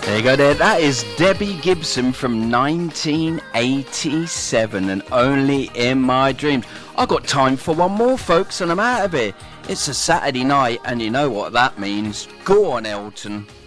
There you go there. That is Debbie Gibson from 1987 and Only in My Dreams. I got time for one more, folks, and I'm out of here. It's a Saturday night, and you know what that means. Go on, Elton.